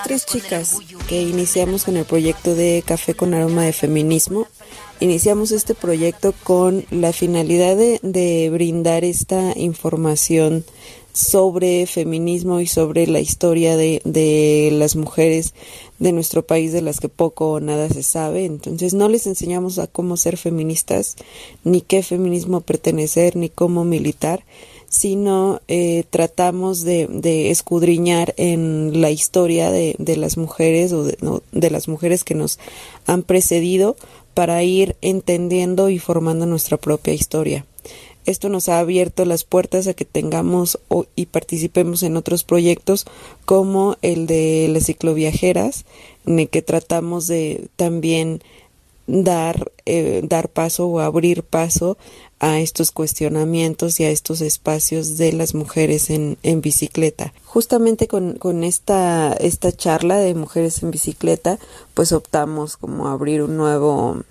Tres chicas que iniciamos con el proyecto de Café con Aroma de Feminismo. Iniciamos este proyecto con la finalidad de brindar esta información sobre feminismo y sobre la historia de las mujeres de nuestro país, de las que poco o nada se sabe. Entonces no les enseñamos a cómo ser feministas, ni qué feminismo pertenecer, ni cómo militar, sino tratamos de escudriñar en la historia de las mujeres o de las mujeres que nos han precedido para ir entendiendo y formando nuestra propia historia. Esto nos ha abierto las puertas a que tengamos y participemos en otros proyectos como el de las cicloviajeras, en el que tratamos de también dar paso o abrir paso a estos cuestionamientos y a estos espacios de las mujeres en bicicleta. Justamente con esta charla de mujeres en bicicleta, pues optamos como abrir un nuevo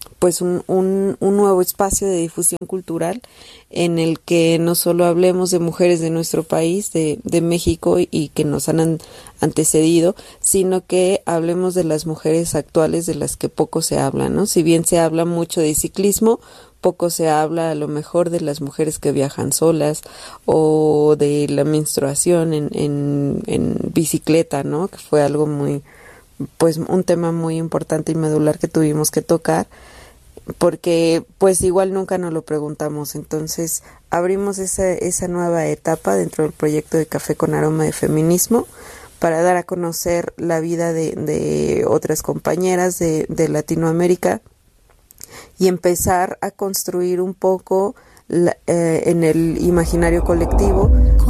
espacio de difusión cultural en el que no solo hablemos de mujeres de nuestro país, de México y que nos han antecedido, sino que hablemos de las mujeres actuales de las que poco se habla, ¿no? Si bien se habla mucho de ciclismo, poco se habla a lo mejor de las mujeres que viajan solas o de la menstruación en bicicleta, ¿no? Que fue algo un tema muy importante y medular que tuvimos que tocar, porque pues igual nunca nos lo preguntamos. Entonces abrimos esa nueva etapa dentro del proyecto de Café con Aroma de Feminismo para dar a conocer la vida de otras compañeras de Latinoamérica y empezar a construir un poco en el imaginario colectivo